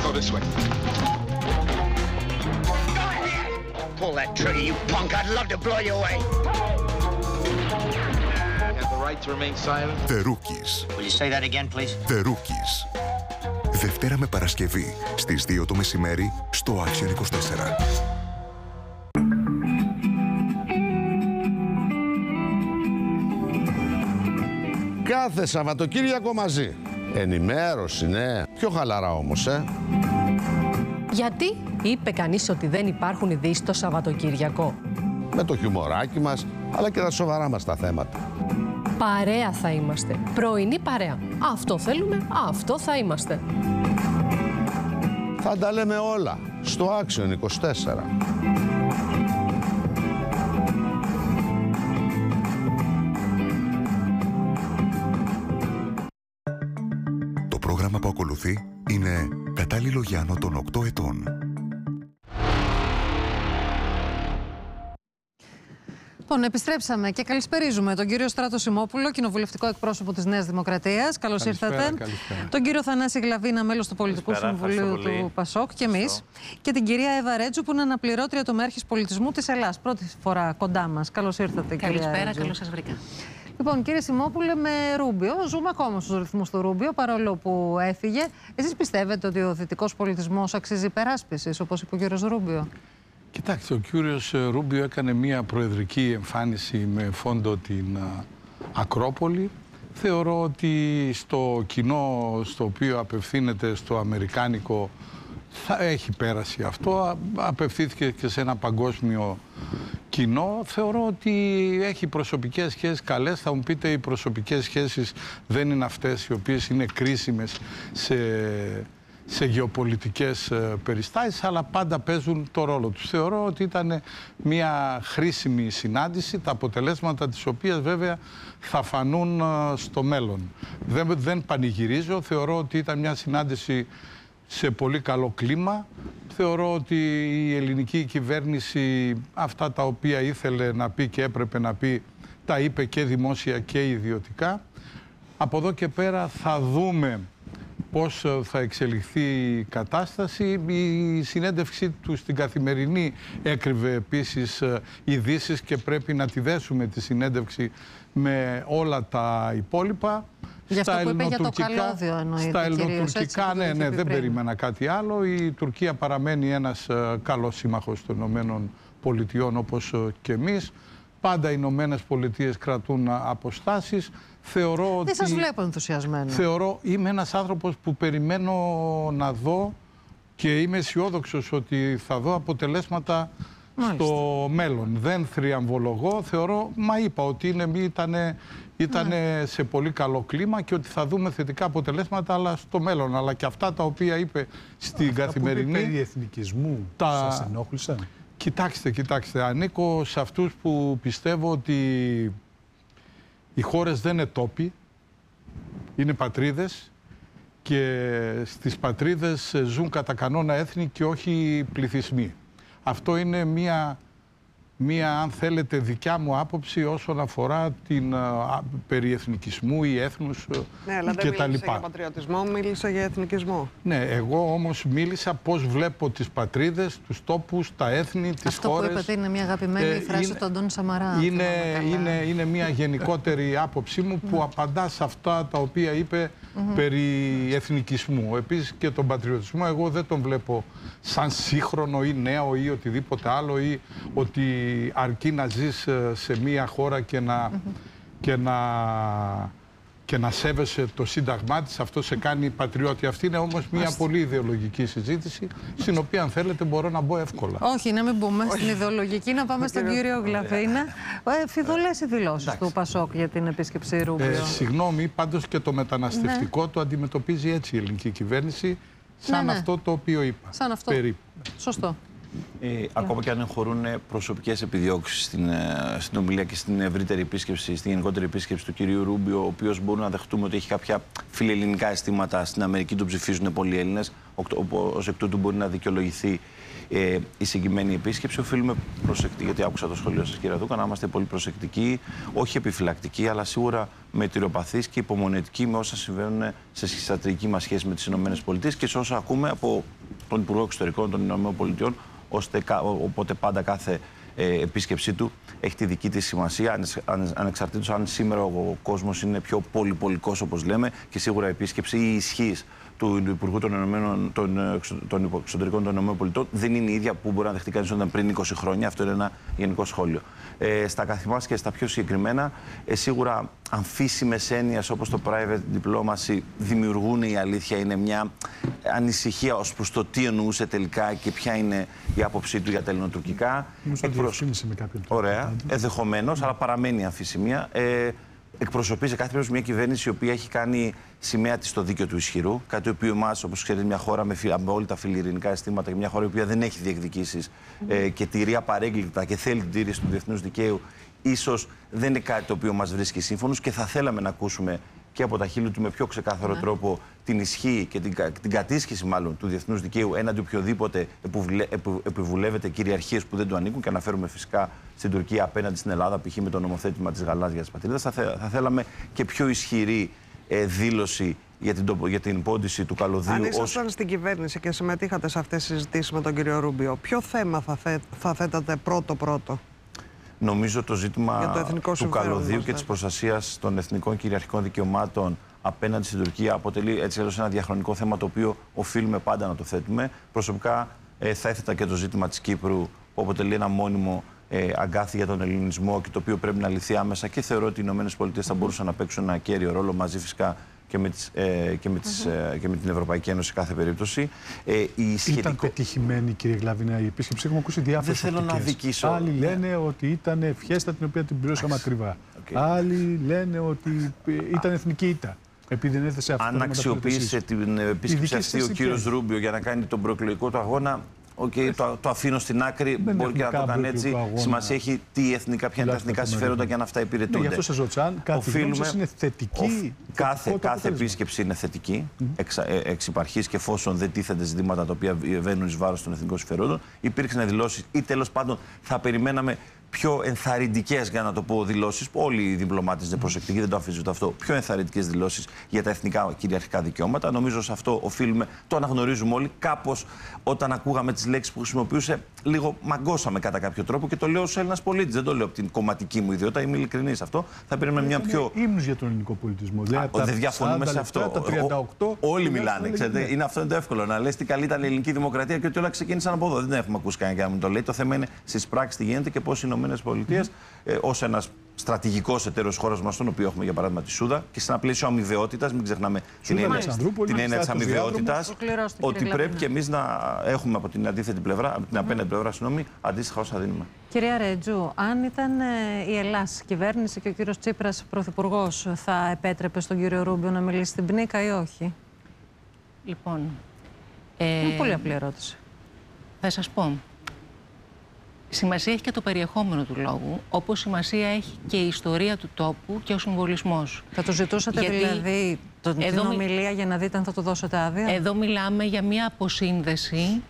go this way. Go ahead! Pull that trigger, you punk. I'd love to blow you away. You have the right to remain silent. The Rookies. Will you say that again, please? The Rookies. Δευτέρα με Παρασκευή στις 2 το μεσημέρι στο Action 24. Κάθε Σαββατοκύριακο μαζί. Ενημέρωση, ναι. Πιο χαλαρά όμως, Γιατί είπε κανείς ότι δεν υπάρχουν ειδήσεις το Σαββατοκύριακο? Με το χιουμοράκι μας, αλλά και τα σοβαρά μας τα θέματα. Παρέα θα είμαστε. Πρωινή παρέα. Αυτό θέλουμε, αυτό θα είμαστε. Θα τα λέμε όλα στο Action 24. Το πρόγραμμα που ακολουθεί είναι κατάλληλο για άνω των 8 ετών. Λοιπόν, επιστρέψαμε και καλησπερίζουμε τον κύριο Στράτο Σιμόπουλο, κοινοβουλευτικό εκπρόσωπο της Νέας Δημοκρατίας. Καλώς ήρθατε. Καλησπέρα. Τον κύριο Θανάση Γλαβίνα, μέλος του Πολιτικού Συμβουλίου του ΠΑΣΟΚ και εμείς. Και την κυρία Εύα Ρέτζου, που είναι αναπληρώτρια τομέαρχης πολιτισμού της Ελλάς. Πρώτη φορά κοντά μας. Καλώς ήρθατε, κυρία Ρέτζου. Καλησπέρα, καλώς σας βρήκα. Λοιπόν, κύριε Σιμόπουλε, με Ρούμπιο, ζούμε ακόμα στους ρυθμούς του Ρούμπιο, παρόλο που έφυγε. Εσείς πιστεύετε ότι ο δυτικός πολιτισμός αξίζει υπεράσπισης, όπως είπε ο κύριος Ρούμπιο? Κοιτάξτε, ο κύριος Ρούμπιο έκανε μια προεδρική εμφάνιση με φόντο την Ακρόπολη. Θεωρώ ότι στο κοινό στο οποίο απευθύνεται, στο αμερικάνικο, θα έχει πέρασει αυτό. Απευθύνθηκε και σε ένα παγκόσμιο κοινό. Θεωρώ ότι έχει προσωπικές σχέσεις καλές. Θα μου πείτε, οι προσωπικές σχέσεις δεν είναι αυτές οι οποίες είναι κρίσιμες σε γεωπολιτικές περιστάσεις, αλλά πάντα παίζουν το ρόλο τους. Θεωρώ ότι ήταν μια χρήσιμη συνάντηση, τα αποτελέσματα της οποίας βέβαια θα φανούν στο μέλλον. Δεν πανηγυρίζω, θεωρώ ότι ήταν μια συνάντηση σε πολύ καλό κλίμα. Θεωρώ ότι η ελληνική κυβέρνηση αυτά τα οποία ήθελε να πει και έπρεπε να πει, τα είπε και δημόσια και ιδιωτικά. Από εδώ και πέρα θα δούμε πώς θα εξελιχθεί η κατάσταση. Η συνέντευξή του στην Καθημερινή έκρυβε επίσης ειδήσεις και πρέπει να τη δέσουμε τη συνέντευξη με όλα τα υπόλοιπα. Γι' αυτό που είπε για το καλώδιο εννοείται. Στα ελληνοτουρκικά, ναι, δεν περίμενα κάτι άλλο. Η Τουρκία παραμένει ένας καλός σύμμαχος των Ηνωμένων Πολιτειών, όπως και εμείς. Πάντα οι Ηνωμένες Πολιτείες κρατούν αποστάσεις. Δεν σας βλέπω ενθουσιασμένο. Είμαι ένας άνθρωπος που περιμένω να δω και είμαι αισιόδοξος ότι θα δω αποτελέσματα στο μέλλον. Δεν θριαμβολογώ, είπα ότι ήταν σε πολύ καλό κλίμα και ότι θα δούμε θετικά αποτελέσματα, αλλά στο μέλλον. Αλλά και αυτά τα οποία είπε στην Καθημερινή. Αυτά που είπε περί εθνικισμού σας ενόχλησαν? Κοιτάξτε, ανήκω σε αυτούς που πιστεύω ότι οι χώρες δεν είναι τόποι, είναι πατρίδες και στις πατρίδες ζουν κατά κανόνα έθνη και όχι πληθυσμοί. Αυτό είναι μία, αν θέλετε, δικιά μου άποψη όσον αφορά την περί εθνικισμού ή έθνους και τα λοιπά. Ναι, αλλά δεν μίλησα για πατριωτισμό, μίλησα για εθνικισμό. Ναι, εγώ όμως μίλησα πώς βλέπω τις πατρίδες, τους τόπους, τα έθνη, τις αυτό χώρες. Αυτό που είπατε είναι μια αγαπημένη φράση του Αντώνη Σαμαρά. Είναι μια γενικότερη άποψή μου που απαντά σε αυτά τα οποία είπε περί εθνικισμού. Επίσης και τον πατριωτισμό εγώ δεν τον βλέπω σαν σύγχρονο ή νέο ή οτιδήποτε άλλο, ή ότι αρκεί να ζεις σε μια χώρα και να σέβεσαι το σύνταγμά της, αυτό σε κάνει πατριώτη. Αυτή είναι όμως μια πολύ ιδεολογική συζήτηση, στην οποία αν θέλετε μπορώ να μπω εύκολα. Όχι, να μην μπούμε στην ιδεολογική, να πάμε στον κύριο Γλαβίνα. Φιδωλές οι δηλώσεις του ΠΑΣΟΚ για την επίσκεψη Ρούμπιο. Συγγνώμη, πάντως και το μεταναστευτικό το αντιμετωπίζει έτσι η ελληνική κυβέρνηση, σαν αυτό το οποίο είπα. Σαν αυτό. Περίπου. Σωστό. Ακόμα και αν εγχωρούν προσωπικές επιδιώξεις στην ομιλία και στην ευρύτερη επίσκεψη, στην γενικότερη επίσκεψη του κυρίου Ρούμπιο, ο οποίος μπορούμε να δεχτούμε ότι έχει κάποια φιλελληνικά αισθήματα. Στην Αμερική τον ψηφίζουν πολλοί Έλληνες, ως εκ τούτου μπορεί να δικαιολογηθεί η συγκεκριμένη επίσκεψη. Οφείλουμε προσεκτικοί, γιατί άκουσα το σχολείο σας, κύριε Δούκα, να είμαστε πολύ προσεκτικοί, όχι επιφυλακτικοί, αλλά σίγουρα μετριοπαθείς και υπομονετικοί με όσα συμβαίνουν σε στρατηγική μας σχέση με τις ΙΠΑ και σε όσα ακούμε από τον Υπουργό Εξωτερικών των ΗΠΑ, οπότε πάντα κάθε επίσκεψή του έχει τη δική της σημασία, ανεξαρτήτως αν σήμερα ο κόσμος είναι πιο πολυπολικός, όπως λέμε, και σίγουρα η επίσκεψη ή η ισχύς του Υπουργού των Εξωτερικών των ΗΠΑ δεν είναι η ίδια που μπορεί να δεχτεί κανείς όταν πριν 20 χρόνια. Αυτό είναι ένα γενικό σχόλιο. Στα καθημάς και στα πιο συγκεκριμένα, σίγουρα αμφίσιμες έννοιες όπως το private diplomacy δημιουργούν, η αλήθεια είναι, μια ανησυχία ως προς το τι εννοούσε τελικά και ποια είναι η άποψή του για τα ελληνοτουρκικά. Ωραία, ενδεχομένως, αλλά παραμένει αμφισημία. Εκπροσωπεί σε κάθε περίπτωση μια κυβέρνηση η οποία έχει κάνει σημαία της στο δίκαιο του ισχυρού. Κάτι το οποίο εμάς, όπως ξέρετε, μια χώρα με όλα τα φιλιρηνικά αισθήματα και μια χώρα η οποία δεν έχει διεκδικήσεις και τηρεί απαρέγκλητα και θέλει την τήρηση του διεθνούς δικαίου, ίσως δεν είναι κάτι το οποίο μας βρίσκει σύμφωνος και θα θέλαμε να ακούσουμε και από τα χείλη του με πιο ξεκάθαρο τρόπο την ισχύ και την κατήσχηση μάλλον του διεθνούς δικαίου έναντι οποιοδήποτε επιβουλεύεται κυριαρχίες που δεν του ανήκουν, και αναφέρουμε φυσικά στην Τουρκία απέναντι στην Ελλάδα, π.χ. με το νομοθέτημα της γαλάζιας πατρίδας. Θα θέλαμε και πιο ισχυρή δήλωση για την πόντιση του καλωδίου. Αν ήσασταν στην κυβέρνηση και συμμετείχατε σε αυτές τις συζητήσεις με τον κύριο Ρούμπιο, ποιο θέμα θα θέτατε πρώτο-πρώτο? Νομίζω το ζήτημα του καλωδίου και της προστασίας των εθνικών κυριαρχικών δικαιωμάτων απέναντι στην Τουρκία αποτελεί έτσι ένα διαχρονικό θέμα το οποίο οφείλουμε πάντα να το θέτουμε. Προσωπικά θα έθετα και το ζήτημα της Κύπρου, που αποτελεί ένα μόνιμο αγκάθι για τον ελληνισμό και το οποίο πρέπει να λυθεί άμεσα, και θεωρώ ότι οι ΗΠΑ θα μπορούσαν να παίξουν ένα κέριο ρόλο μαζί φυσικά και με την Ευρωπαϊκή Ένωση σε κάθε περίπτωση. Ήταν πετυχημένη, κύριε Γλαβινά, η επίσκεψη? Έχουμε ακούσει διάφορες οπτικές. Δεν θέλω να αδικήσω. Άλλοι λένε ότι ήταν φιέστα την οποία την πληρώσαμε ακριβά. Άλλοι λένε ότι ήταν εθνική ήττα. Επειδή δεν έθεσε αυτό. Αν αξιοποίησε την επίσκεψη αυτή ο κύριος Ρούμπιο για να κάνει τον προεκλογικό του αγώνα, το αφήνω στην άκρη. Μπορεί και να το κάνει έτσι. Σημασία έχει ποια είναι τα εθνικά συμφέροντα και αν αυτά υπηρετούνται. Γι' αυτό σας ρωτάω, αν κάθε γνώμη είναι θετική. Κάθε επίσκεψη είναι θετική, εξ υπαρχής, και εφόσον δεν τίθενται ζητήματα τα οποία βαίνουν εις βάρος των εθνικών συμφερόντων. Υπήρξαν δηλώσεις ή τέλος πάντων θα περιμέναμε πιο ενθαρρυντικές, για να το πω, δηλώσεις. Όλοι οι διπλωμάτες είναι προσεκτικοί, δεν το αμφισβητώ αυτό. Πιο ενθαρρυντικές δηλώσεις για τα εθνικά κυριαρχικά δικαιώματα. Νομίζω σε αυτό οφείλουμε, το αναγνωρίζουμε όλοι. Κάπως όταν ακούγαμε τις λέξεις που χρησιμοποιούσε, λίγο μαγκώσαμε κατά κάποιο τρόπο, και το λέω ως Έλληνας πολίτης. Δεν το λέω από την κομματική μου ιδιότητα, είμαι ειλικρινής αυτό. Θα περιμένουμε μια πιο. Ύμνους για τον ελληνικό πολιτισμό. Δεν διαφωνούμε σε αυτό. Όλοι μιλάνε. Ξέρετε, αυτό είναι το εύκολο. Να λες τι καλή ήταν η ελληνική δημοκρατία και ότι όλα ξεκίνησαν από εδώ. Δεν έχουμε ακούσει κανένα να μου το λέει. Το θέμα είναι στις πράξεις τι γίνεται και πώς οι ΗΠΑ, ως ένας στρατηγικός εταίρος χώρας μας, τον οποίο έχουμε για παράδειγμα τη Σούδα, και σε ένα πλαίσιο αμοιβαιότητας, μην ξεχνάμε την έννοια της αμοιβαιότητας, ότι πρέπει και εμείς να έχουμε από την αντίθετη πλευρά, από την απέναντι πλευρά, αντίστοιχα όσα δίνουμε. Κυρία Ρέτζου, αν ήταν η Ελλάς κυβέρνηση και ο κύριος Τσίπρας πρωθυπουργός, θα επέτρεπε στον κύριο Ρούμπιο να μιλήσει στην Πνίκα ή όχι? Λοιπόν. Είναι πολύ απλή ερώτηση. Θα σας πω. Σημασία έχει και το περιεχόμενο του λόγου, όπως σημασία έχει και η ιστορία του τόπου και ο συμβολισμός. Θα το ζητούσατε δηλαδή την ομιλία για να δείτε αν θα το δώσετε άδεια? Εδώ μιλάμε για μια αποσύνδεση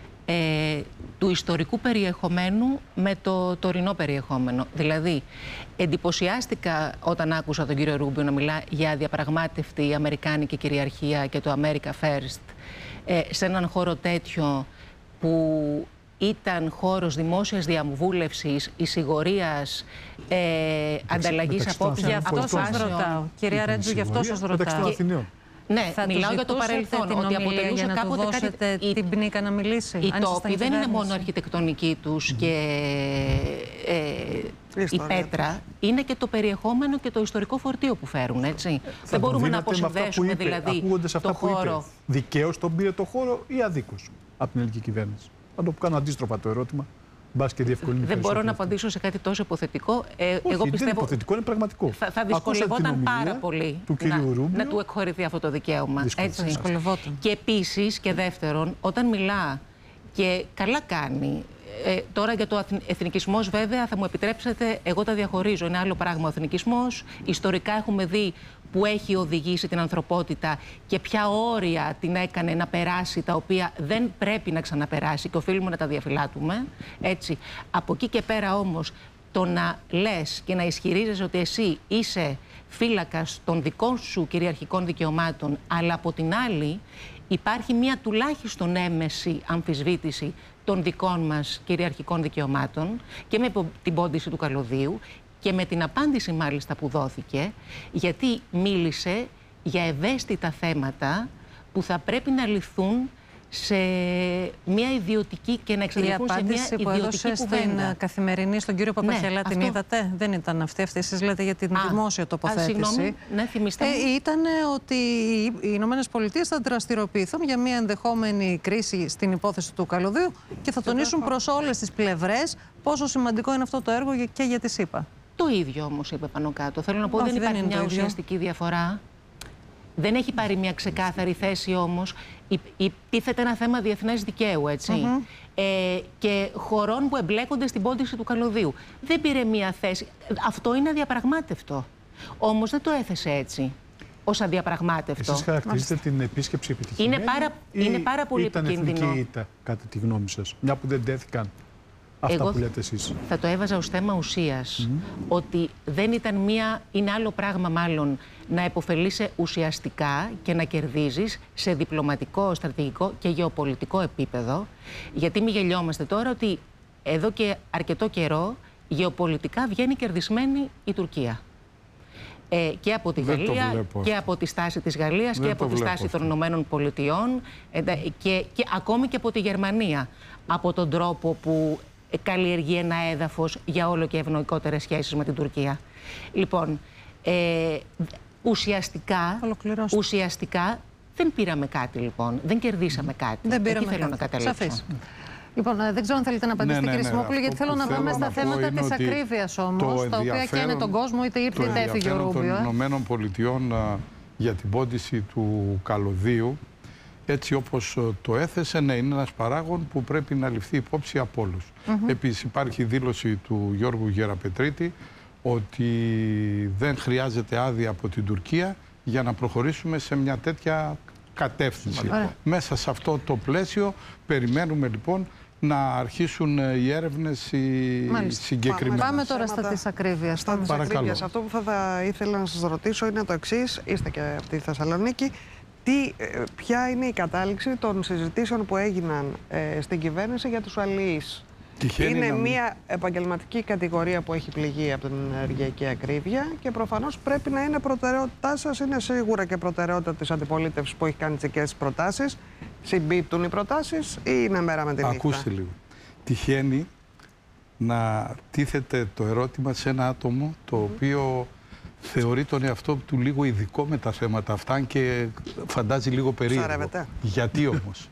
του ιστορικού περιεχομένου με το τωρινό περιεχόμενο. Δηλαδή, εντυπωσιάστηκα όταν άκουσα τον κύριο Ρούμπιο να μιλά για αδιαπραγμάτευτη αμερικάνικη κυριαρχία και το America First σε έναν χώρο τέτοιο που ήταν χώρος δημόσιας διαβούλευσης, εισηγορίας, ανταλλαγής απόψεων. Γι' αυτό σας ρωτάω. Κυρία Ρέτζου, γι' αυτό σας ρωτάω. Ναι, θα μιλάω για το παρελθόν. Ότι αποτελούσε για να κάποτε δώσετε την Πνίκα να μιλήσει. Οι τόποι δεν είναι μόνο αρχιτεκτονική τους και η πέτρα, είναι και το περιεχόμενο και το ιστορικό φορτίο που φέρουν, έτσι. Δεν μπορούμε να αποσυνδέσουμε δηλαδή το χώρο. Δικαίως τον πήρε το χώρο ή αδίκως από την ελληνική κυβέρνηση? Θα το κάνω αντίστροφα το ερώτημα. Μπας και διευκολύνει. Δεν μπορώ να απαντήσω σε κάτι τόσο υποθετικό. Όχι, εγώ πιστεύω. Δεν είναι υποθετικό, είναι πραγματικό. Θα δυσκολευόταν πάρα πολύ να του εκχωρηθεί αυτό το δικαίωμα. Έτσι. Δυσκολευόταν. Και επίσης και δεύτερον, όταν μιλά Και καλά κάνει. Τώρα για το εθνικισμός, βέβαια, θα μου επιτρέψετε, εγώ τα διαχωρίζω. Είναι άλλο πράγμα ο εθνικισμός. Ιστορικά έχουμε δει που έχει οδηγήσει την ανθρωπότητα και ποια όρια την έκανε να περάσει, τα οποία δεν πρέπει να ξαναπεράσει και οφείλουμε να τα διαφυλάττουμε. Έτσι. Από εκεί και πέρα όμως, το να λες και να ισχυρίζεσαι ότι εσύ είσαι φύλακας των δικών σου κυριαρχικών δικαιωμάτων, αλλά από την άλλη υπάρχει μια τουλάχιστον έμεση αμφισβήτηση των δικών μας κυριαρχικών δικαιωμάτων και με την πόντιση του καλωδίου και με την απάντηση μάλιστα που δόθηκε, γιατί μίλησε για ευαίσθητα θέματα που θα πρέπει να λυθούν σε μια ιδιωτική και να εξελιχθούν σε μια ιδιωτική κουβέντα. Η απάντηση που έδωσε στην Καθημερινή στον κύριο Παπαχιαλά, την είδατε? Δεν ήταν αυτή εσείς λέτε για την δημόσια τοποθέτηση. Συγγνώμη, ναι, θυμίστε μου. Ήταν ότι οι Ηνωμένες Πολιτείες θα δραστηριοποιηθούν για μια ενδεχόμενη κρίση στην υπόθεση του καλωδίου και θα τονίσουν προς όλες τις πλευρές πόσο σημαντικό είναι αυτό το έργο και για τη ΣΥΠΑ. Το ίδιο όμως είπε πάνω κάτω. Θέλω να πω ότι δεν υπάρχει μια ουσιαστική διαφορά. Δεν έχει πάρει μια ξεκάθαρη θέση όμως. Τίθεται ένα θέμα διεθνές δικαίου, έτσι. Και χωρών που εμπλέκονται στην πόντιση του καλωδίου. Δεν πήρε μια θέση. Αυτό είναι αδιαπραγμάτευτο. Όμως δεν το έθεσε έτσι, ως αδιαπραγμάτευτο. Εσείς χαρακτηρίζετε την επίσκεψη επιτυχημένη είναι πάρα πολύ επικίνδυνο. Ήταν εθνική ήττα, κατά τη γνώμη σας, μια που δεν τέθηκαν αυτά που λέτε εσείς? Θα το έβαζα ως θέμα ουσίας. Ότι δεν ήταν είναι άλλο πράγμα μάλλον να επωφελείσαι ουσιαστικά και να κερδίζεις σε διπλωματικό, στρατηγικό και γεωπολιτικό επίπεδο. Γιατί μη γελιόμαστε τώρα ότι εδώ και αρκετό καιρό γεωπολιτικά βγαίνει κερδισμένη η Τουρκία. Και από τη Γαλλία και από τη στάση της Γαλλίας και από τη στάση των Ηνωμένων Πολιτειών και ακόμη και από τη Γερμανία. Από τον τρόπο που καλλιεργεί ένα έδαφος για όλο και ευνοϊκότερες σχέσεις με την Τουρκία. Λοιπόν, ουσιαστικά δεν πήραμε κάτι, λοιπόν. Δεν κερδίσαμε κάτι. Δεν πήραμε θέλω να καταλήξω. Σαφής. Λοιπόν, δεν ξέρω αν θέλετε να απαντήσετε, κύριε Σιμόπουλο, γιατί θέλω να πάμε στα θέματα της ακρίβειας όμως, τα οποία και είναι τον κόσμο, είτε ήρθε είτε έφυγε ο Ρούμπιο. Των Ηνωμένων Πολιτειών για την πόντιση του καλωδίου, έτσι όπως το έθεσε, είναι ένας παράγων που πρέπει να ληφθεί υπόψη από όλους. Επίσης υπάρχει δήλωση του Γιώργου Γεραπετρίτη ότι δεν χρειάζεται άδεια από την Τουρκία για να προχωρήσουμε σε μια τέτοια κατεύθυνση. Μέσα σε αυτό το πλαίσιο περιμένουμε λοιπόν να αρχίσουν οι έρευνες συγκεκριμένα. Πάμε τώρα στα της ακρίβειας. Αυτό που θα ήθελα να σας ρωτήσω είναι το εξής. Είστε και από τη Θεσσαλονίκη. Ποια είναι η κατάληξη των συζητήσεων που έγιναν στην κυβέρνηση για τους αλληλείς? Είναι μια επαγγελματική κατηγορία που έχει πληγεί από την ενεργειακή ακρίβεια και προφανώς πρέπει να είναι προτεραιότητά σας. Είναι σίγουρα και προτεραιότητα της αντιπολίτευσης που έχει κάνει τις δικές προτάσεις. Συμπίπτουν οι προτάσεις ή είναι μέρα με τη νύχτα? Ακούστε λίγο. Τυχαίνει να τίθεται το ερώτημα σε ένα άτομο το οποίο θεωρεί τον εαυτό του λίγο ειδικό με τα θέματα αυτά και φαντάζει λίγο περίεργο. Γιατί όμως?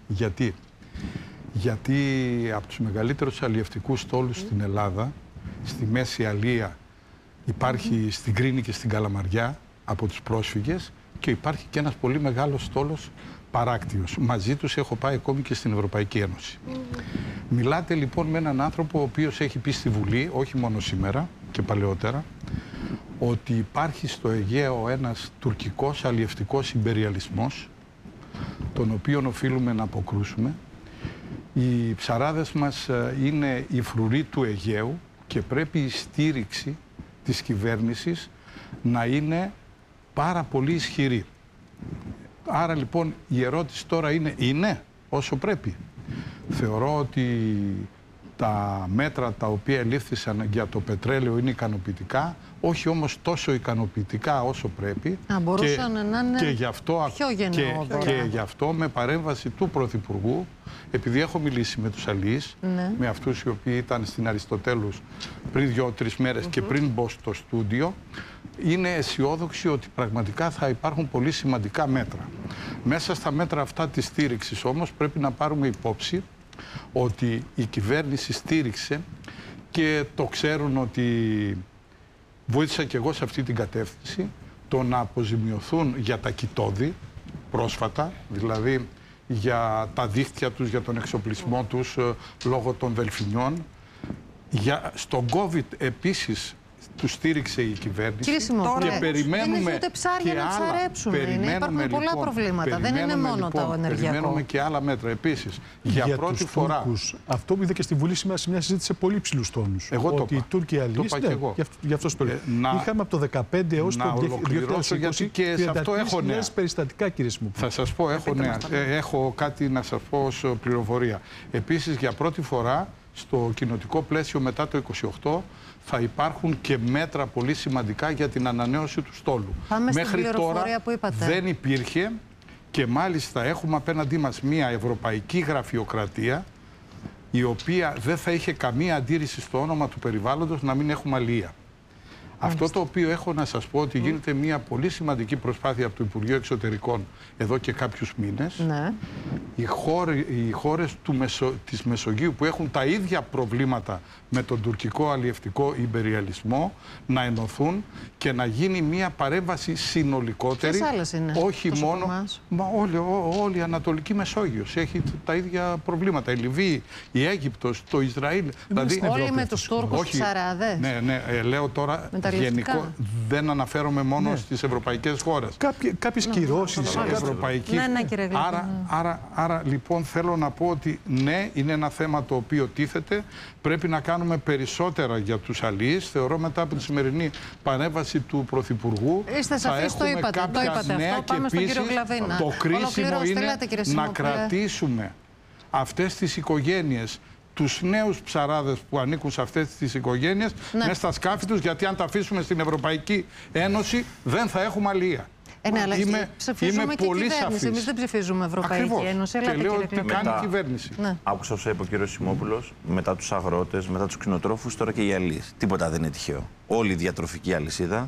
Γιατί από τους μεγαλύτερους αλλιευτικούς στόλους στην Ελλάδα, στη Μέση Αλία, υπάρχει στην Κρίνη και στην Καλαμαριά από τους πρόσφυγες και υπάρχει και ένας πολύ μεγάλος στόλος παράκτιος. Μαζί τους έχω πάει ακόμη και στην Ευρωπαϊκή Ένωση. Μιλάτε λοιπόν με έναν άνθρωπο ο οποίος έχει πει στη Βουλή, όχι μόνο σήμερα και παλαιότερα, ότι υπάρχει στο Αιγαίο ένας τουρκικός αλλιευτικός ιμπεριαλισμός, τον οποίο οφείλουμε να αποκρούσουμε. Οι ψαράδες μας είναι η φρουρή του Αιγαίου και πρέπει η στήριξη της κυβέρνησης να είναι πάρα πολύ ισχυρή. Άρα λοιπόν η ερώτηση τώρα είναι όσο πρέπει? Θεωρώ ότι τα μέτρα τα οποία ελήφθησαν για το πετρέλαιο είναι ικανοποιητικά, όχι όμως τόσο ικανοποιητικά όσο πρέπει. Μπορούσαν να είναι και γι' αυτό, πιο γενναιόδωρα. Και γι' αυτό με παρέμβαση του Πρωθυπουργού, επειδή έχω μιλήσει με τους αλληλείς, με αυτούς οι οποίοι ήταν στην Αριστοτέλους πριν 2-3 μέρες και πριν μπω στο στούντιο, είναι αισιόδοξοι ότι πραγματικά θα υπάρχουν πολύ σημαντικά μέτρα. Μέσα στα μέτρα αυτά της στήριξης όμως πρέπει να πάρουμε υπόψη ότι η κυβέρνηση στήριξε και το ξέρουν ότι βοήθησα και εγώ σε αυτή την κατεύθυνση, το να αποζημιωθούν για τα κοιτόδη πρόσφατα, δηλαδή για τα δίχτυα τους, για τον εξοπλισμό τους λόγω των δελφινιών. Στον COVID επίσης του στήριξε η κυβέρνηση. Και περιμένουμε δεν έχει ούτε ψάρια να ψαρέψουν. Υπάρχουν πολλά προβλήματα. Δεν είναι μόνο το ενεργειακό. Περιμένουμε και άλλα μέτρα. Επίσης, για πρώτη φορά. Τούρκους, αυτό που είδα και στη Βουλή σήμερα σε μια συζήτηση σε πολύ ψηλούς τόνους. Ότι οι Τούρκοι αλληλείς. Γι' αυτό το λέω. Είχαμε από το 2015 έως το 2020 και σε αυτό έχω νέα. Περιστατικά, κύριε Σιμόπουλο. Θα σας πω, έχω κάτι να σας πω ως πληροφορία. Επίσης, για πρώτη φορά στο κοινοτικό πλαίσιο μετά το 28 θα υπάρχουν και μέτρα πολύ σημαντικά για την ανανέωση του στόλου. Μέχρι τώρα δεν υπήρχε και μάλιστα έχουμε απέναντί μας μια ευρωπαϊκή γραφειοκρατία η οποία δεν θα είχε καμία αντίρρηση στο όνομα του περιβάλλοντος να μην έχουμε αλεία. Αυτό το οποίο έχω να σας πω ότι γίνεται μια πολύ σημαντική προσπάθεια από το Υπουργείο Εξωτερικών εδώ και κάποιους μήνες. Ναι. Οι χώρες της Μεσογείου που έχουν τα ίδια προβλήματα με τον τουρκικό αλλιευτικό ιμπεριαλισμό να ενωθούν και να γίνει μια παρέμβαση συνολικότερη. Ποιες άλλες είναι? Όχι μόνο. Όλη η Ανατολική Μεσόγειος έχει τα ίδια προβλήματα. Η Λιβύη, η Αίγυπτος, το Ισραήλ. Δηλαδή, όλοι με τους Τούρκους ψαράδες. Ναι, λέω τώρα γενικό. Δεν αναφέρομαι μόνο στις ευρωπαϊκές χώρες. Κάποιες κυρώσεις. Άρα λοιπόν θέλω να πω ότι ναι, είναι ένα θέμα το οποίο τίθεται. Πρέπει να κάνουμε περισσότερα για τους αλληλείς. Θεωρώ μετά από τη σημερινή πανέβαση του Πρωθυπουργού θα έχουμε κάποια νέα και επίσης το κρίσιμο είναι να κρατήσουμε αυτές τις οικογένειες, τους νέους ψαράδες που ανήκουν σε αυτές τις οικογένειες μέσα στα σκάφη τους, γιατί αν τα αφήσουμε στην Ευρωπαϊκή Ένωση δεν θα έχουμε αλληλεία. Αλλά ψηφίζουμε και κυβέρνηση. Εμείς δεν ψηφίζουμε Ευρωπαϊκή Ένωση. Και λέω τι κάνει η κυβέρνηση. Άκουσα όσο είπε ο κύριος Σιμόπουλος, μετά τους αγρότες, μετά τους κτηνοτρόφους, τώρα και οι αλληλείς. Τίποτα δεν είναι τυχαίο. Όλη η διατροφική αλυσίδα,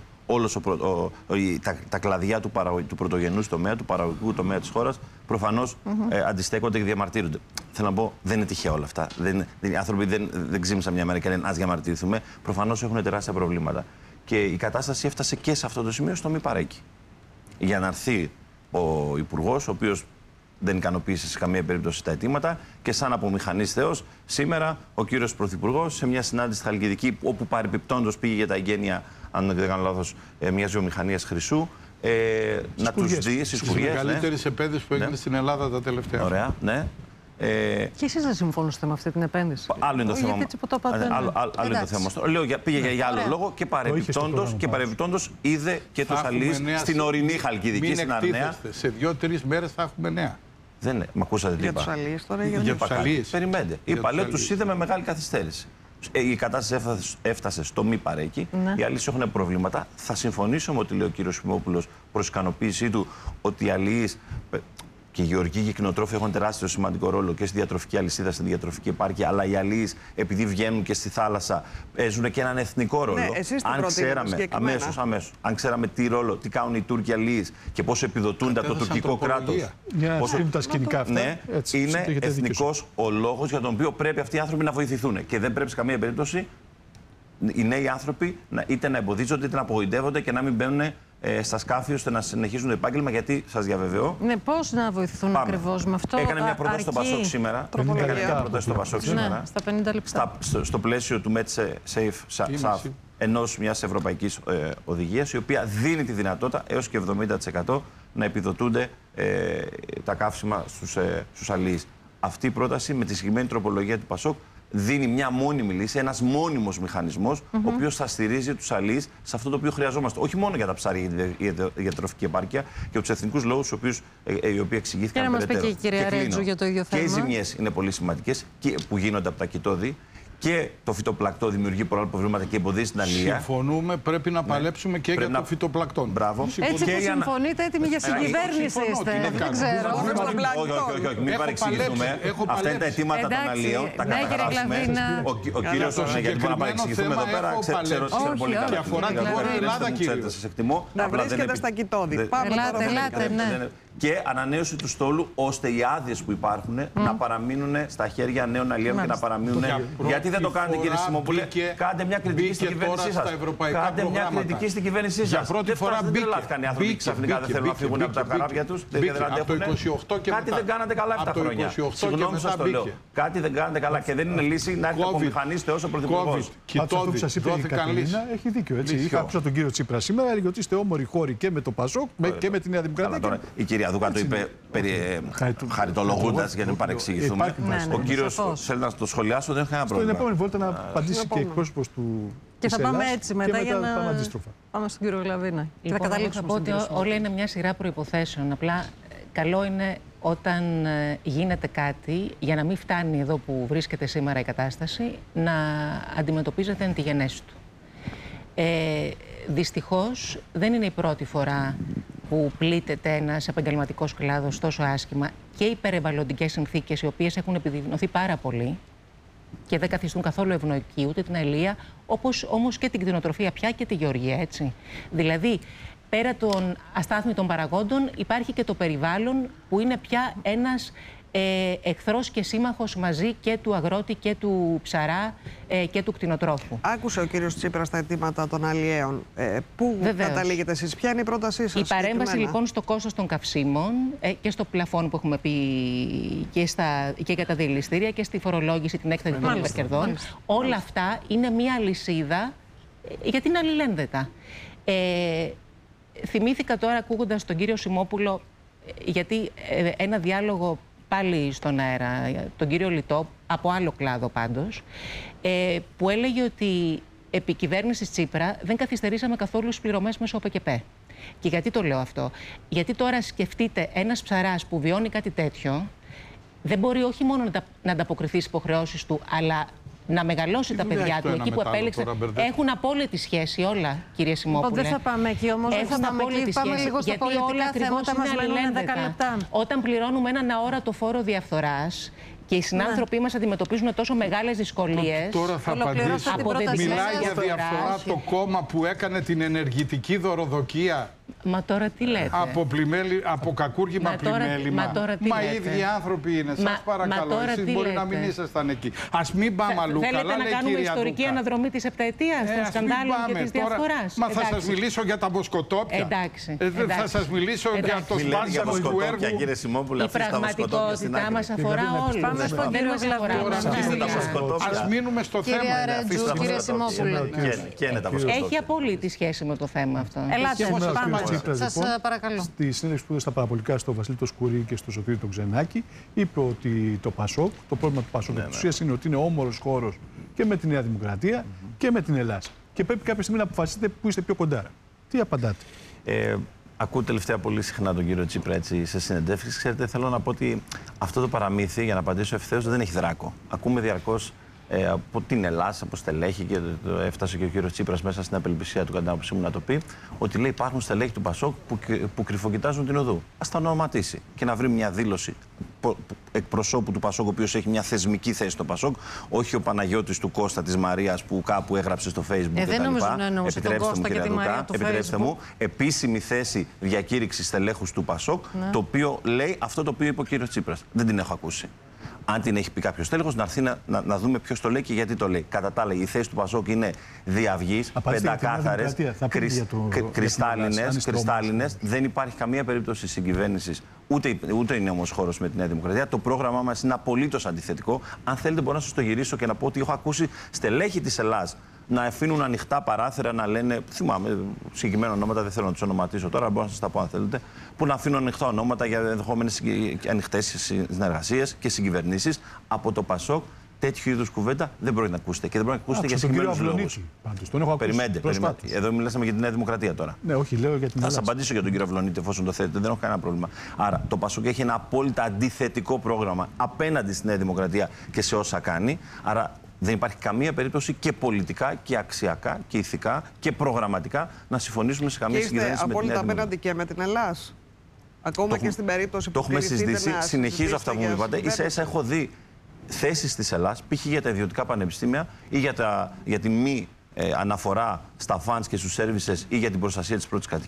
τα κλαδιά του πρωτογενούς τομέα, του παραγωγικού τομέα της χώρας, προφανώς αντιστέκονται και διαμαρτύρονται. Θέλω να πω, δεν είναι τυχαία όλα αυτά. Οι άνθρωποι δεν ξύμισαν μια μέρα και λένε ας διαμαρτυρηθούμε. Προφανώς έχουν τεράστια προβλήματα. Και η κατάσταση έφτασε και σε αυτό το σημείο στο μη παρέκει. Για να έρθει ο Υπουργός, ο οποίος δεν ικανοποίησε σε καμία περίπτωση τα αιτήματα, και σαν απομηχανής Θεός, σήμερα ο κύριος Πρωθυπουργός σε μια συνάντηση στη Χαλκιδική, όπου παρεπιπτόντως πήγε για τα εγγένεια, αν δεν κάνω λάθος, μιας βιομηχανίας χρυσού, να τους δει στις Υπουργές. Η μεγαλύτερη επένδυση που έγινε στην Ελλάδα τα τελευταία. Ωραία, ναι. Και εσείς δεν συμφωνήσετε με αυτή την επένδυση? Άλλο είναι το θέμα. Άλλο είναι το θέμα. Λέω, πήγε για άλλο λόγο και παρεμπιπτόντως είδε και τους αλληλείς στην ορεινή Χαλκιδική, στην Αρναία. Σε 2-3 μέρες θα έχουμε νέα. Δεν είναι. Μ' ακούσατε τι είπα? Για τους αλληλείς τώρα. Για τους αλληλείς. Περιμένετε. Είπα, λέω, τους είδε με μεγάλη καθυστέρηση. Η κατάσταση έφτασε στο μη παρέκει. Οι αλληλείς έχουν προβλήματα. Θα συμφωνήσω με ό,τι λέει ο κύριος Σιμόπουλος προς ικανοποίησή του ότι οι αλληλείς και οι γεωργοί και οι κτηνοτρόφοι έχουν τεράστιο σημαντικό ρόλο και στη διατροφική αλυσίδα, στη διατροφική επάρκεια. Αλλά οι αλληλείς, επειδή βγαίνουν και στη θάλασσα, παίζουν και έναν εθνικό ρόλο. Ναι, αν ξέραμε, αμέσως, αν ξέραμε τι ρόλο, τι κάνουν οι Τούρκοι αλληλείς και πόσο επιδοτούνται από το τουρκικό κράτος. Τα σκηνικά αυτά. Ναι, είναι εθνικός ο λόγος για τον οποίο πρέπει αυτοί οι άνθρωποι να βοηθηθούν. Και δεν πρέπει σε καμία περίπτωση οι νέοι άνθρωποι είτε να εμποδίζονται είτε να απογοητεύονται και να μην μπαίνουν στα σκάφη ώστε να συνεχίζουν το επάγγελμα, γιατί σας διαβεβαιώ. Ναι, πώς να βοηθηθούν ακριβώς με αυτό? Έκανε μια πρόταση στο Πασόκ σήμερα. Στα 50 λεπτά. Στο πλαίσιο του MedSafe ενός μιας ευρωπαϊκής οδηγίας, η οποία δίνει τη δυνατότητα έως και 70% να επιδοτούνται τα καύσιμα στους αλληλείς. Αυτή η πρόταση με τη συγκεκριμένη τροπολογία του Πασόκ δίνει μια μόνιμη λύση, ένας μόνιμος μηχανισμός, ο οποίος θα στηρίζει τους αλληλείς σε αυτό το οποίο χρειαζόμαστε. Όχι μόνο για τα ψάρια, για τη διατροφική επάρκεια και για τους εθνικούς λόγους, οι οποίοι εξηγήθηκαν περαιτέρω. Και η κυρία Ρέτζου για το ίδιο θέμα. Και οι ζημιές είναι πολύ σημαντικές που γίνονται από τα κοιτόδη. Και το φυτοπλακτό δημιουργεί πολλά προβλήματα και εμποδίζει την αλληλεία. Συμφωνούμε, πρέπει να παλέψουμε και για το φυτοπλακτό. Μπράβο. Έτσι που συμφωνείτε, έτοιμοι για συγκυβέρνηση είστε. Δεν ξέρω. Όχι, μην παρεξηγηθούμε. Αυτά είναι τα αιτήματα των αλληλείων. Τα καταγράψουμε. Ο κύριος, γιατί μπορούμε να παρεξηγηθούμε εδώ πέρα, ξέρω πολύ καλά. Και αφορά την Βόρεια Ελλάδα, κύριε. Σας εκτιμώ. Να βρίσκεται στα κοιτόδη. Ελάτε, ναι. Και ανανέωση του στόλου, ώστε οι άδειες που υπάρχουν να παραμείνουν στα χέρια νέων αλλιέων και να παραμείνουν. Γιατί δεν το κάνετε, κύριε Σιμόπουλε? Κάντε μια κριτική στην κυβέρνησή σας. Κάντε μια κριτική στην κυβέρνησή σας. Για πρώτη φορά δεν τρελάθηκαν οι άνθρωποι ξαφνικά δεν θέλουν να φύγουν από τα καράβια τους. Κάτι δεν κάνατε καλά αυτά τα χρόνια. Συγγνώμη σας το λέω. Κάτι δεν κάνατε καλά και δεν είναι λύση να έρθετε απομηχανίστε όσο πρωθυπουργός. Αυτό που σας είπε η Κατερίνα έχει δίκιο. Άκουσα τον κύριο Τσίπρα σήμερα, έλεγε ότι είστε όμοροι χώροι και με το Πασόκ και με τη Νέα Δημοκρατία. Η κυρία Δούκα το είπε χαριτολογώντας για να μην παρεξηγηθούμε. Ο κύριος θέλει να το σχολιάσω, δεν έχει κανένα πρόβλημα. Στην επόμενη βόλτα να απαντήσει και εκπρόσωπος του. Και θα πάμε έτσι μετά για να πάμε στον κύριο Γλαβίνα. Και θα καταλήξουμε. Θα πω ότι όλα είναι μια σειρά προϋποθέσεων. Απλά καλό είναι όταν γίνεται κάτι, για να μην φτάνει εδώ που βρίσκεται σήμερα η κατάσταση, να αντιμετωπίζεται εν τη γενέση του. Δυστυχώς δεν είναι η πρώτη φορά που πλήττεται ένας επαγγελματικός κλάδος τόσο άσχημα, και οι περιβαλλοντικές συνθήκες, οι οποίες έχουν επιδεινωθεί πάρα πολύ και δεν καθιστούν καθόλου ευνοϊκή ούτε την αλληλεία, όπως όμως και την κτηνοτροφία πια και τη γεωργία, έτσι. Δηλαδή, πέρα των αστάθμιτων παραγόντων υπάρχει και το περιβάλλον, που είναι πια ένας εχθρός και σύμμαχος μαζί και του αγρότη και του ψαρά και του κτηνοτρόφου. Άκουσε ο κύριος Τσίπρας τα αιτήματα των αλλιέων. Πού καταλήγετε εσείς, ποια είναι η πρότασή σας? Η παρέμβαση λοιπόν στο κόστος των καυσίμων και στο πλαφόν που έχουμε πει και για τα διελιστήρια και στη φορολόγηση, την έκταση των υπερκερδών, όλα αυτά είναι μία αλυσίδα γιατί είναι αλληλένδετα. Θυμήθηκα τώρα ακούγοντας τον κύριο Σιμόπουλο, γιατί ένα διάλογο πάλι στον αέρα, τον κύριο Λιτό, από άλλο κλάδο πάντως, που έλεγε ότι επί κυβέρνησης Τσίπρα δεν καθυστερήσαμε καθόλου στις πληρωμές μέσω ΟΠΕΚΕΠΕ. Και γιατί το λέω αυτό? Γιατί τώρα σκεφτείτε, ένας ψαράς που βιώνει κάτι τέτοιο δεν μπορεί όχι μόνο να ανταποκριθεί στις υποχρεώσεις του, αλλά να μεγαλώσει τα παιδιά του εκεί που επέλεξε. Έχουν απόλυτη σχέση όλα, κύριε Σιμόπουλε. Δεν θα πάμε εκεί όμως. Έχουν απόλυτη σχέση. Πάμε λίγο στα πολιτικά θέματα, μας μένουν 10 λεπτά. Όταν πληρώνουμε έναν αόρατο φόρο διαφθοράς και οι συνάνθρωποι μας αντιμετωπίζουν τόσο μεγάλες δυσκολίες. Τώρα θα απαντήσω. Μιλάει για διαφθορά το κόμμα που έκανε την ενεργητική δωροδοκία. Μα τώρα τι λέτε? Από κακούργημα πλημέλημα. Μα οι ίδιοι άνθρωποι είναι. Σας παρακαλώ, εσείς μπορεί να μην ήσασταν εκεί. Ας μην πάμε αλλού. Θέλετε να κάνουμε ιστορική αναδρομή της επταετίας, των σκανδάλων και της διαφθοράς? Μα θα σας μιλήσω για τα μποσκοτόπια. Εντάξει. Θα σας μιλήσω για το σπάσιμο του έργου. Η πραγματικότητα μας αφορά όλους. Ας μείνουμε στο θέμα. Κύριε Σιμόπουλε. Έχει απόλυτη σχέση με το θέμα αυτό. Ελάτε, πάμε. Σας παρακαλώ. Στη συνέντευξη που έδωσε στα παραπολιτικά στο Βασίλη το Σκουρί και στο Σωτήρη τον Ξενάκη, είπε ότι το Πασόκ, το πρόβλημα του Πασόκ της ουσίας είναι ότι είναι όμορος χώρος και με τη Νέα Δημοκρατία και με την Ελλάδα. Και πρέπει κάποια στιγμή να αποφασίσετε που είστε πιο κοντά. Τι απαντάτε? Ακούω τελευταία πολύ συχνά τον κύριο Τσίπρα έτσι, σε συνεντεύξεις. Ξέρετε, θέλω να πω ότι αυτό το παραμύθι, για να απαντήσω ευθέως, δεν έχει δράκο. Ακούμε διαρκώς από την Ελλάδα, από στελέχη, και έφτασε και ο κύριος Τσίπρας μέσα στην απελπισία του, κατά την άποψή μου, να το πει, ότι λέει υπάρχουν στελέχη του Πασόκ που κρυφοκοιτάζουν την οδού. Ας τα ονοματίσει και να βρει μια δήλωση εκπροσώπου του Πασόκ, ο οποίος έχει μια θεσμική θέση στο Πασόκ, όχι ο Παναγιώτης του Κώστα της Μαρίας που κάπου έγραψε στο Facebook. Δεν νομίζω να εννοούσε τον Κώστα και τη Μαρία του Facebook. Επιτρέψτε μου, επίσημη θέση διακήρυξης στελέχους του Πασόκ, το οποίο λέει αυτό το οποίο είπε ο κύριος Τσίπρας. Δεν την έχω ακούσει. Αν την έχει πει κάποιος τέλεχος, να έρθει να δούμε ποιος το λέει και γιατί το λέει. Κατά τα άλλα, οι θέσεις του Πασόκ είναι διαυγείς, πεντακάθαρες, κρυστάλλινες. Δεν υπάρχει καμία περίπτωση συγκυβέρνησης, ούτε είναι όμως χώρος με τη Νέα Δημοκρατία. Το πρόγραμμά μας είναι απολύτως αντιθετικό. Αν θέλετε, μπορώ να σας το γυρίσω και να πω ότι έχω ακούσει στελέχη της Ελλάδας να αφήνουν ανοιχτά παράθυρα, να λένε, θυμάμαι συγκεκριμένα ονόματα, δεν θέλω να τους ονοματίσω τώρα, μπορώ να σας τα πω αν θέλετε, που να αφήνουν ανοιχτά ονόματα για ενδεχόμενες ανοιχτές συνεργασίες και συγκυβερνήσεις από το Πασόκ. Τέτοιου είδους κουβέντα δεν μπορεί να ακούσετε και δεν μπορεί να ακούσετε για συγκεκριμένους λόγους. Περιμένετε. Εδώ μιλάσαμε για τη Νέα Δημοκρατία τώρα. Ναι, όχι, λέω για την Θα σας απαντήσω για τον κύριο Αυλονίτη εφόσον το θέλετε, δεν έχω κανένα πρόβλημα. Άρα το Πασόκ έχει ένα απόλυτα αντιθετικό πρόγραμμα απέναντι στη Νέα Δημοκρατία και σε όσα κάνει. Άρα δεν υπάρχει καμία περίπτωση και πολιτικά και αξιακά και ηθικά και προγραμματικά να συμφωνήσουμε σε καμία συγκυβέρνηση με την Νέα Δημοκρατία. Απόλυτα απέναντι και με την Ελλάδα. Ακόμα και στην περίπτωση που το έχουμε συζητήσει. Συνεχίζω αυτά που μου είπατε. Ίσα-ίσα έχω δει θέσεις της Ελλάδας, π.χ. για τα ιδιωτικά πανεπιστήμια ή για τη μη αναφορά στα funds και στους services ή για την προστασία της πρώτης κατοικίας,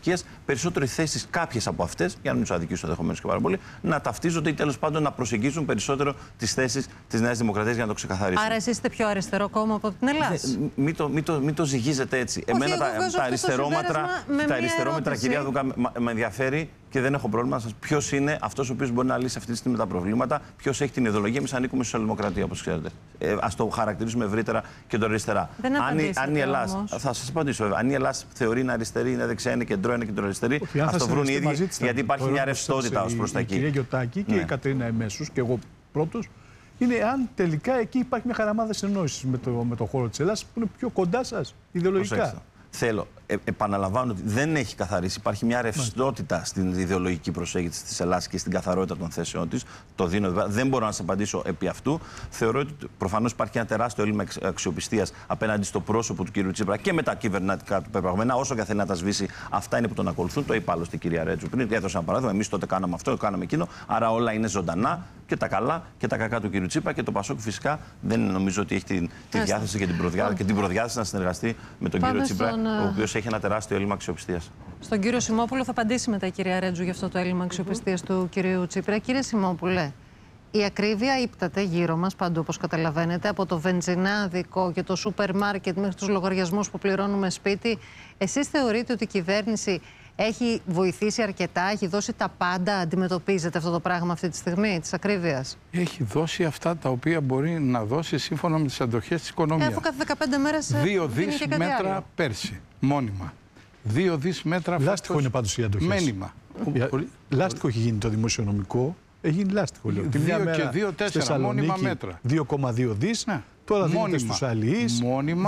περισσότερο οι θέσεις, κάποιες από αυτές, για να μην τους αδικήσω ενδεχομένως και πάρα πολύ, να ταυτίζονται ή τέλος πάντων να προσεγγίζουν περισσότερο τις θέσεις της Νέας Δημοκρατίας για να το ξεκαθαρίσουν. Άρα εσείς είστε πιο αριστερό κόμμα από την Ελλάδα. Μην το ζυγίζετε έτσι. Εμένα τα αριστερόμετρα, κυρία Δούκα, με ενδιαφέρει και δεν έχω πρόβλημα να σας ποιος είναι αυτός ο οποίος μπορεί να λύσει αυτή τη στιγμή τα προβλήματα, ποιος έχει την ιδεολογία. Εμείς ανήκουμε στη σοσιαλδημοκρατία, όπως ξέρετε. Ας το χαρακτηρίσουμε ευρύτερα και το αριστερά. Αν η Ελλάδα. Θα σας απαντήσω βέβαια. Αν η Ελλάδα θεωρεί είναι αριστερή, είναι δεξιά, είναι κεντρό, είναι κεντροαριστερή, ας το βρουν οι ίδιοι, γιατί υπάρχει μια ρευστότητα ως προς τα εκεί. Η κυρία Γιωτάκη και η Κατερίνα Εμέσους, και εγώ πρώτος, είναι αν τελικά εκεί υπάρχει μια χαραμάδα συνεννόησης με το χώρο της Ελλάδας που είναι πιο κοντά σας ιδεολογικά. Προσέξτε. Θέλω, επαναλαμβάνω ότι δεν έχει καθαρίσει. Υπάρχει μια ρευστότητα στην ιδεολογική προσέγγιση της Ελλάδας και στην καθαρότητα των θέσεών της. Το δίνω. Δεν μπορώ να σας απαντήσω επί αυτού. Θεωρώ ότι προφανώς υπάρχει ένα τεράστιο έλλειμμα αξιοπιστίας απέναντι στο πρόσωπο του κ. Τσίπρα και με τα κυβερνητικά του πεπραγμένα. Όσο και θέλει να τα σβήσει, αυτά είναι που τον ακολουθούν. Το είπα άλλωστε η κυρία Ρέτζου πριν. Έδωσα ένα παράδειγμα. Εμείς τότε κάναμε αυτό, κάναμε εκείνο. Άρα όλα είναι ζωντανά. Και τα καλά και τα κακά του κ. Τσίπρα, και το Πασόκ φυσικά δεν νομίζω ότι έχει τη διάθεση και την προδιάθεση να συνεργαστεί με τον κ. Τσίπρα, ο οποίος έχει ένα τεράστιο έλλειμμα αξιοπιστίας. Στον κύριο Σιμόπουλο θα απαντήσει μετά η κυρία Ρέτζου για αυτό το έλλειμμα αξιοπιστίας του κ. Τσίπρα. Κύριε Σιμόπουλε, η ακρίβεια ύπταται γύρω μας παντού, όπως καταλαβαίνετε, από το βενζινάδικο και το σούπερ μάρκετ μέχρι τους λογαριασμούς που πληρώνουμε σπίτι. Εσείς θεωρείτε ότι η κυβέρνηση έχει βοηθήσει αρκετά, έχει δώσει τα πάντα, αντιμετωπίζετε αυτό το πράγμα αυτή τη στιγμή, της ακρίβειας? Έχει δώσει αυτά τα οποία μπορεί να δώσει σύμφωνα με τις αντοχές της οικονομίας. Αφού κάθε 15 μέρες 2 δις μέτρα άλλο. Πέρσι, μόνιμα. 2 δις μέτρα λάστιχο είναι πάντως οι αντοχές. Μένυμα. Λάστιχο έχει γίνει το δημοσιονομικό. Έχει γίνει λάστιχο, λέω. 2 και 2,4 μόνιμα μέτρα. 2,2 δις. Ναι. Τώρα δίνεται στους αλληλείς.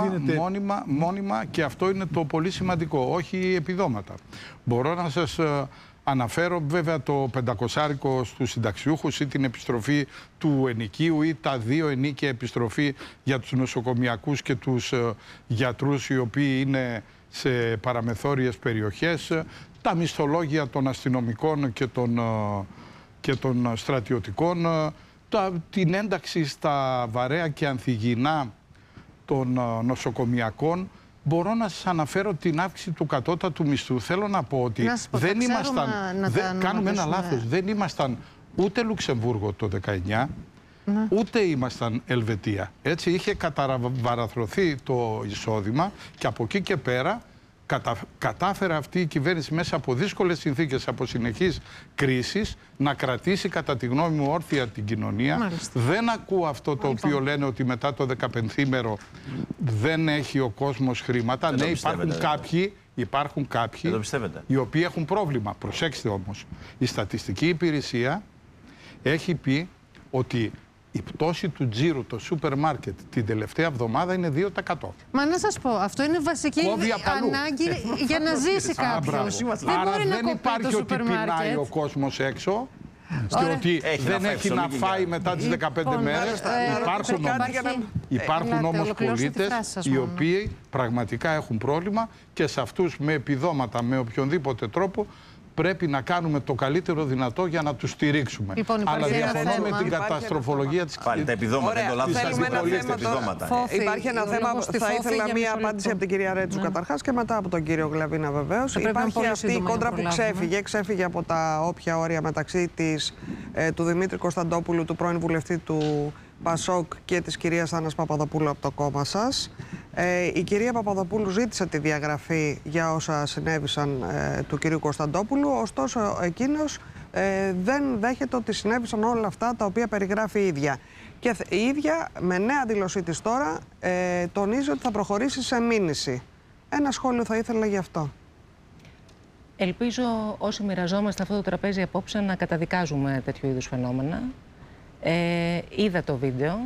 Μόνιμα, και αυτό είναι το πολύ σημαντικό, όχι επιδόματα. Μπορώ να σας αναφέρω βέβαια το 500 στους συνταξιούχους ή την επιστροφή του ενοικίου ή τα 2 ενίκια επιστροφή για τους νοσοκομιακούς και τους γιατρούς οι οποίοι είναι σε παραμεθόριες περιοχές, τα μισθολόγια των αστυνομικών και των στρατιωτικών, την ένταξη στα βαρέα και ανθυγιεινά των νοσοκομιακών. Μπορώ να σας αναφέρω την αύξηση του κατώτατου μισθού. Θέλω να πω ότι δεν ήμασταν, κάνουμε ένα λάθος, δεν ήμασταν ούτε Λουξεμβούργο το 19, ούτε ήμασταν Ελβετία. Έτσι είχε καταβαραθρωθεί το εισόδημα και από εκεί και πέρα κατάφερε αυτή η κυβέρνηση μέσα από δύσκολες συνθήκες, από συνεχείς κρίσεις, να κρατήσει κατά τη γνώμη μου όρθια την κοινωνία. Μάλιστα. Δεν ακούω αυτό το οποίο λένε ότι μετά το 15ήμερο δεν έχει ο κόσμος χρήματα. Ναι, υπάρχουν κάποιοι οι οποίοι έχουν πρόβλημα. Προσέξτε όμως, η Στατιστική Υπηρεσία έχει πει ότι η πτώση του τζίρου, το σούπερ μάρκετ, την τελευταία εβδομάδα είναι 2%. Μα να σας πω, αυτό είναι βασική ανάγκη για να ζήσει κάποιος. Άρα δεν υπάρχει ότι πεινάει ο κόσμος έξω και ότι δεν έχει να φάει μετά τις 15 μέρες. Υπάρχουν όμως πολίτες οι οποίοι πραγματικά έχουν πρόβλημα και σε αυτούς με επιδόματα, με οποιονδήποτε τρόπο, πρέπει να κάνουμε το καλύτερο δυνατό για να τους στηρίξουμε. Λοιπόν, αλλά διαφωνώ με την καταστροφολογία της πάλι τα επιδόματα. Υπάρχει ένα θέμα που θα ήθελα μία απάντηση από την κυρία Ρέτζου καταρχάς και μετά από τον κύριο Γλαβίνα βεβαίως. Υπάρχει αυτή η κόντρα που ξέφυγε από τα όποια όρια μεταξύ του Δημήτρη Κωνσταντόπουλου, του πρώην βουλευτή του Πασόκ, και της κυρίας Άννας Παπαδοπούλου από το κόμμα σας. Η κυρία Παπαδοπούλου ζήτησε τη διαγραφή για όσα συνέβησαν του κυρίου Κωνσταντόπουλου, ωστόσο εκείνος δεν δέχεται ότι συνέβησαν όλα αυτά τα οποία περιγράφει η ίδια. Και η ίδια με νέα δήλωσή της τώρα τονίζει ότι θα προχωρήσει σε μήνυση. Ένα σχόλιο θα ήθελα γι' αυτό. Ελπίζω όσοι μοιραζόμαστε αυτό το τραπέζι απόψε να καταδικάζουμε τέτοιου είδους φαινόμενα. Είδα το βίντεο.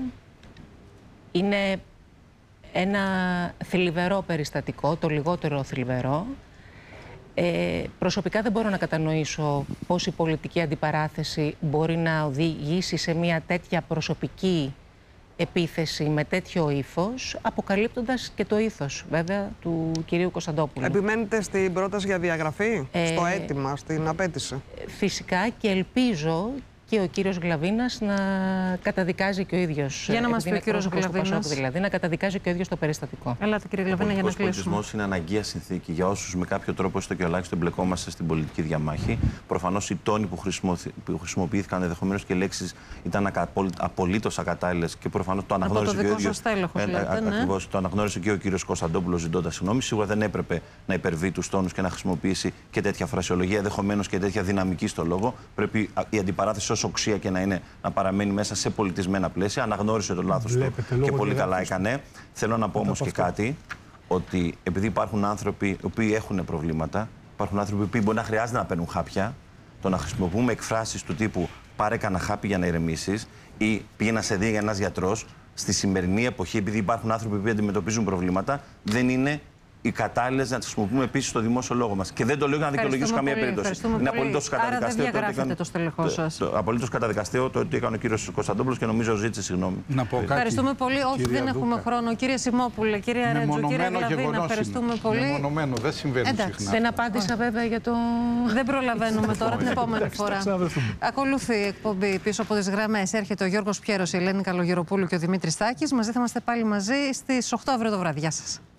Είναι ένα θλιβερό περιστατικό, το λιγότερο θλιβερό. Προσωπικά δεν μπορώ να κατανοήσω πώς η πολιτική αντιπαράθεση μπορεί να οδηγήσει σε μια τέτοια προσωπική επίθεση με τέτοιο ύφος, αποκαλύπτοντας και το ήθος βέβαια του κυρίου Κωνσταντόπουλου. Επιμένετε στην πρόταση για διαγραφή, στο αίτημα, στην απέτηση? Φυσικά, και ελπίζω και ο κύριος Γλαβίνας να καταδικάζει και ο ίδιος. Για να μας πει ο κύριος Γλαβίνας. Δηλαδή, να καταδικάζει και ο ίδιος το περιστατικό. Ελάτε, κύριε Γλαβίνα, για να κλείσουμε. Ο πολιτισμός είναι αναγκαία συνθήκη για όσους με κάποιο τρόπο έστω και ελάχιστο εμπλεκόμαστε στην πολιτική διαμάχη. Προφανώς οι τόνοι που χρησιμοποιήθηκαν, ενδεχομένως και λέξεις, ήταν απολύτως ακατάλληλες και προφανώς το αναγνώρισε και ο ίδιος. Ακριβώς, το αναγνώρισε και ο κύριος Κωνσταντόπουλος ζητώντας συγγνώμη. Σίγουρα δεν έπρεπε να υπερβεί τους τόνους και να χρησιμοποιήσει και τέτοια φρασιολογία, ενδεχομένως και τέτοια δυναμική στο λόγο. Πρέπει η αντιπαράθεση, όσο οξία και να είναι, να παραμένει μέσα σε πολιτισμένα πλαίσια. Αναγνώρισε το λάθος του και πολύ καλά έκανε. Θέλω να πω όμως και κάτι, ότι επειδή υπάρχουν άνθρωποι οι οποίοι έχουν προβλήματα, υπάρχουν άνθρωποι που μπορεί να χρειάζεται να παίρνουν χάπια, το να χρησιμοποιούμε εκφράσεις του τύπου πάρε κανένα χάπι για να ηρεμήσεις ή πήγε να σε δει ένας γιατρός, στη σημερινή εποχή, επειδή υπάρχουν άνθρωποι που αντιμετωπίζουν προβλήματα, δεν είναι οι κατάλληλες να τις χρησιμοποιούμε επίσης στο δημόσιο λόγο μας. Και δεν το λέω για να δικαιολογήσω καμία περίπτωση. Είναι απολύτως καταδικαστέο. Απολύτως καταδικαστέο το ότι έκανε ο κύριος Κωνσταντόπουλος και νομίζω ζήτησε συγγνώμη. Να πω κάτι. Ευχαριστούμε πολύ. Όχι, δεν έχουμε χρόνο. Κύριε Σιμόπουλε, κύριε Ρέτζο, κύριε Γλαβίνα, ευχαριστούμε πολύ. Μεμονωμένο, δεν συμβαίνει συχνά. Δεν απάντησα βέβαια για το. Δεν προλαβαίνουμε τώρα, την επόμενη φορά. Ακολουθεί η εκπομπή Πίσω από τις Γραμμές. Έρχεται ο Γιώργος Πιέρος, η Ελένη Καλογεροπούλου και ο Δημήτρης Στάκης. Μαζί θα είμαστε πάλι μαζί στις 8 αύριο το βράδυ. Γεια σας.